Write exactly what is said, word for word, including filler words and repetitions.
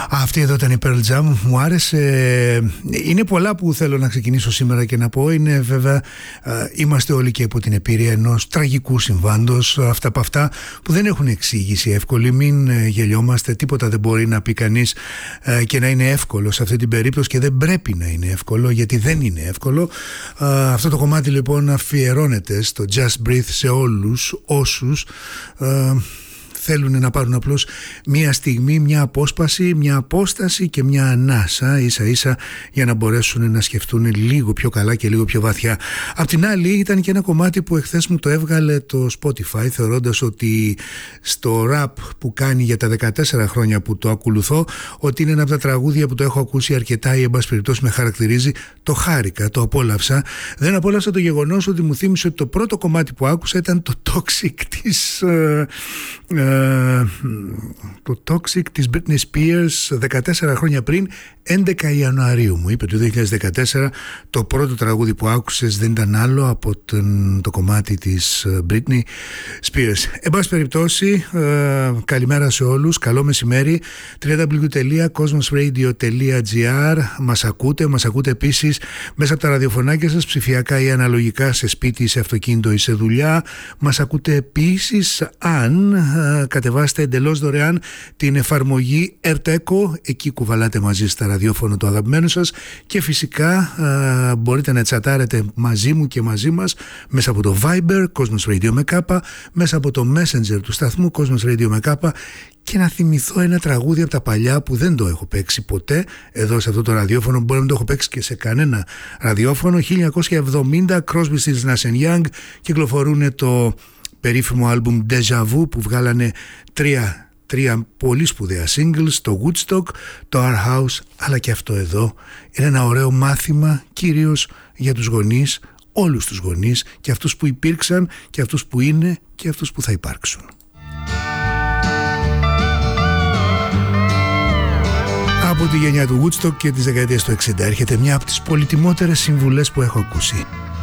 Αυτή εδώ ήταν η Pearl Jam, μου άρεσε. Είναι πολλά που θέλω να ξεκινήσω σήμερα και να πω. Είναι βέβαια, είμαστε όλοι και υπό την επίρρεια ενός τραγικού συμβάντος. Αυτά από αυτά που δεν έχουν εξήγηση εύκολη. Μην γελιόμαστε, τίποτα δεν μπορεί να πει κανείς και να είναι εύκολο σε αυτή την περίπτωση, και δεν πρέπει να είναι εύκολο, γιατί δεν είναι εύκολο. Αυτό το κομμάτι λοιπόν αφιερώνεται στο Just Breathe σε όλους όσους θέλουν να πάρουν απλώς μία στιγμή, μία απόσπαση, μία απόσταση και μία ανάσα ίσα ίσα για να μπορέσουν να σκεφτούν λίγο πιο καλά και λίγο πιο βαθιά. Απ' την άλλη ήταν και ένα κομμάτι που εχθές μου το έβγαλε το Spotify, θεωρώντας ότι στο rap που κάνει για τα δεκατέσσερα χρόνια που το ακολουθώ, ότι είναι ένα από τα τραγούδια που το έχω ακούσει αρκετά ή εν πάση περιπτώσει με χαρακτηρίζει. Το χάρηκα, το απόλαυσα. Δεν απόλαυσα το γεγονός ότι μου θύμισε ότι το πρώτο κομμάτι που άκουσα ήταν το Toxic της ε, ε, το Toxic της Britney Spears δεκατέσσερα χρόνια πριν, έντεκα Ιανουαρίου. Μου είπε το δύο χιλιάδες δεκατέσσερα το πρώτο τραγούδι που άκουσες δεν ήταν άλλο από τον, το κομμάτι της Britney Spears. Εν πάση περιπτώσει, ε, καλημέρα σε όλους, καλό μεσημέρι. double-u double-u double-u τελεία cosmos radio τελεία gr. Μας ακούτε, μας ακούτε επίσης μέσα από τα ραδιοφωνάκια σας, ψηφιακά ή αναλογικά, σε σπίτι, σε αυτοκίνητο ή σε δουλειά. Μας ακούτε επίσης αν ε, κατεβάσετε εντελώς δωρεάν την εφαρμογή Erteco, εκεί κουβαλάτε μαζί στα ραδιόφωνο το αγαπημένο σας, και φυσικά α, μπορείτε να τσατάρετε μαζί μου και μαζί μας μέσα από το Viber Cosmos Radio με κάπα, μέσα από το Messenger του σταθμού Cosmos Radio με κάπα, και να θυμηθώ ένα τραγούδι από τα παλιά που δεν το έχω παίξει ποτέ εδώ σε αυτό το ραδιόφωνο, μπορεί να μην το έχω παίξει και σε κανένα ραδιόφωνο. χίλια εννιακόσια εβδομήντα, Crosby, Stills, Nash and Young, κυκλοφορούν το περίφημο άλμπουμ Deja Vu που βγάλανε τρία Τρία πολύ σπουδαία singles, το Woodstock, το Our House, αλλά και αυτό εδώ είναι ένα ωραίο μάθημα, κυρίως για τους γονείς, όλους τους γονείς, και αυτούς που υπήρξαν και αυτούς που είναι και αυτούς που θα υπάρξουν. Από τη γενιά του Woodstock και της δεκαετίας του εξήντα έρχεται μια από τις πολυτιμότερες συμβουλές που έχω ακούσει.